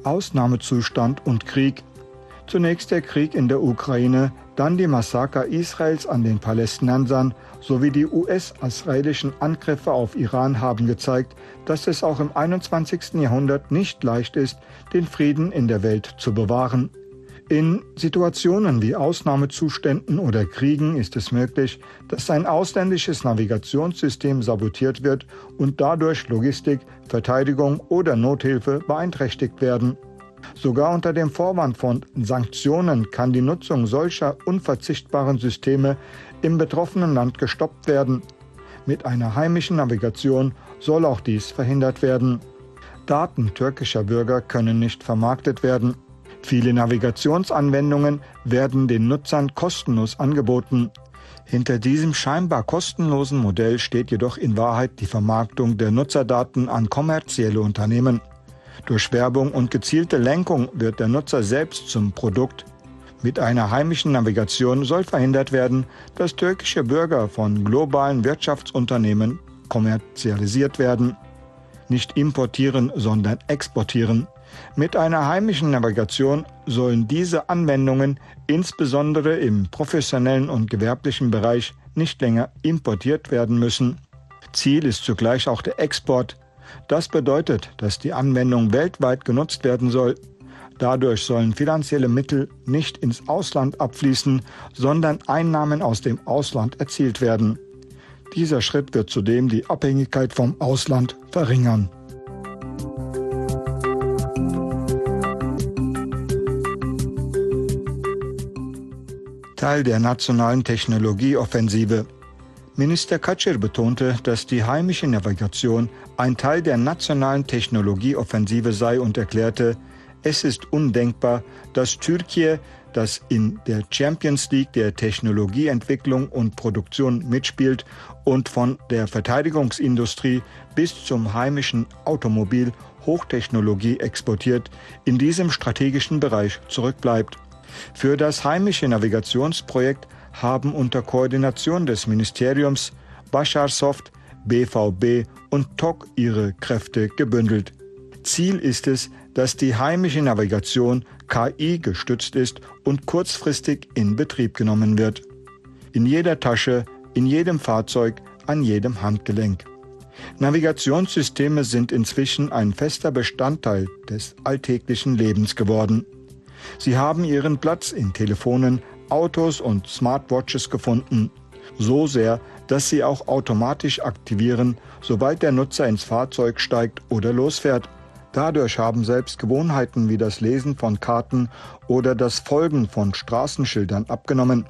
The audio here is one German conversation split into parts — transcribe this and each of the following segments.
Ausnahmezustand und Krieg. Zunächst der Krieg in der Ukraine, dann die Massaker Israels an den Palästinensern sowie die US-israelischen Angriffe auf Iran haben gezeigt, dass es auch im 21. Jahrhundert nicht leicht ist, den Frieden in der Welt zu bewahren. In Situationen wie Ausnahmezuständen oder Kriegen ist es möglich, dass ein ausländisches Navigationssystem sabotiert wird und dadurch Logistik, Verteidigung oder Nothilfe beeinträchtigt werden. Sogar unter dem Vorwand von Sanktionen kann die Nutzung solcher unverzichtbaren Systeme im betroffenen Land gestoppt werden. Mit einer heimischen Navigation soll auch dies verhindert werden. Daten türkischer Bürger können nicht vermarktet werden. Viele Navigationsanwendungen werden den Nutzern kostenlos angeboten. Hinter diesem scheinbar kostenlosen Modell steht jedoch in Wahrheit die Vermarktung der Nutzerdaten an kommerzielle Unternehmen. Durch Werbung und gezielte Lenkung wird der Nutzer selbst zum Produkt. Mit einer heimischen Navigation soll verhindert werden, dass türkische Bürger von globalen Wirtschaftsunternehmen kommerzialisiert werden. Nicht importieren, sondern exportieren. Mit einer heimischen Navigation sollen diese Anwendungen insbesondere im professionellen und gewerblichen Bereich nicht länger importiert werden müssen. Ziel ist zugleich auch der Export. Das bedeutet, dass die Anwendung weltweit genutzt werden soll. Dadurch sollen finanzielle Mittel nicht ins Ausland abfließen, sondern Einnahmen aus dem Ausland erzielt werden. Dieser Schritt wird zudem die Abhängigkeit vom Ausland verringern. Teil der nationalen Technologieoffensive. Minister Kacir betonte, dass die heimische Navigation ein Teil der nationalen Technologieoffensive sei und erklärte, es ist undenkbar, dass Türkei, das in der Champions League der Technologieentwicklung und Produktion mitspielt und von der Verteidigungsindustrie bis zum heimischen Automobil Hochtechnologie exportiert, in diesem strategischen Bereich zurückbleibt. Für das heimische Navigationsprojekt haben unter Koordination des Ministeriums Basharsoft, BVB und TOC ihre Kräfte gebündelt. Ziel ist es, dass die heimische Navigation KI gestützt ist und kurzfristig in Betrieb genommen wird. In jeder Tasche, in jedem Fahrzeug, an jedem Handgelenk. Navigationssysteme sind inzwischen ein fester Bestandteil des alltäglichen Lebens geworden. Sie haben ihren Platz in Telefonen, Autos und Smartwatches gefunden. So sehr, dass sie auch automatisch aktivieren, sobald der Nutzer ins Fahrzeug steigt oder losfährt. Dadurch haben selbst Gewohnheiten wie das Lesen von Karten oder das Folgen von Straßenschildern abgenommen.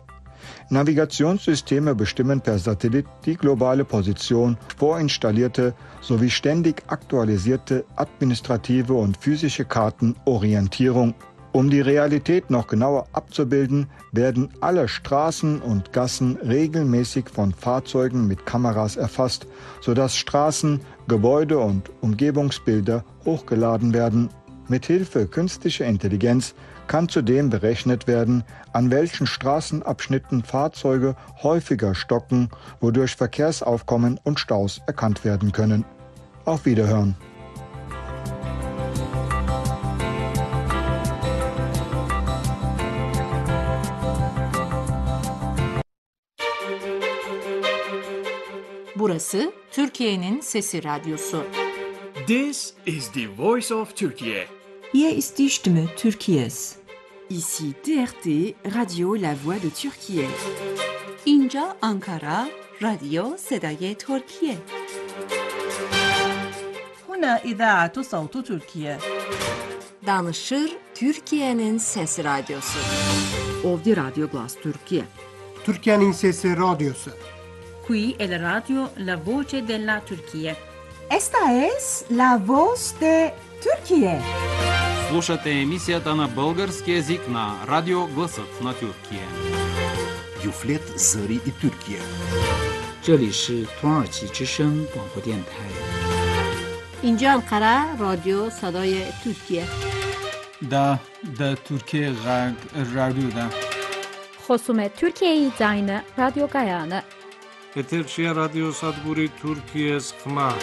Navigationssysteme bestimmen per Satellit die globale Position, vorinstallierte sowie ständig aktualisierte administrative und physische Kartenorientierung. Um die Realität noch genauer abzubilden, werden alle Straßen und Gassen regelmäßig von Fahrzeugen mit Kameras erfasst, sodass Straßen, Gebäude und Umgebungsbilder hochgeladen werden. Mithilfe künstlicher Intelligenz kann zudem berechnet werden, an welchen Straßenabschnitten Fahrzeuge häufiger stocken, wodurch Verkehrsaufkommen und Staus erkannt werden können. Auf Wiederhören! Burası Türkiye'nin Sesi Radyosu. This is the voice of Turkey. Hier ist die Stimme Türkiye's. Ici TRT, Radio La Voix de Türkiye. اینجا آنکارا، رادیو صدای ترکیه. هنا إذاعة صوت تركيا. Danışır Türkiye'nin Sesi Radyosu. Ovdje Radio Glas Türkiye. Türkiye'nin Sesi Radyosu. Qui è la radio La Voce della Turchia. Esta es la voz de Türkiye. Слушате емисията на български език на Радио Гласът на Тюркия. Юфлет Зари и Türkiye. 这里是土耳其之声广播电台。 اینجا انقره رادیو صدای ترکیه. دا ترکیه رادیو دا. خصوم ترکیه زاین رادیو گایانه. Eterşehir Radyo Sadburi Türkiye Skma.